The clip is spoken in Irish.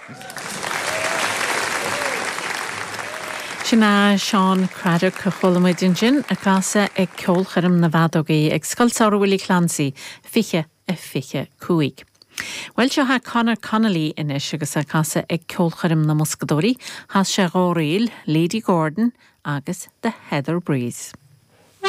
Sinna Sean Craddock cholamuidin sin a casa ag ceolcharim na bhadógaí ag scoilsár Willie Clancy fiche cuaig. Well seo ha Conor Connolly inis agus a casa ag ceolcharim na Muscadóí has sé Lady Gordon agus the Heather Breeze.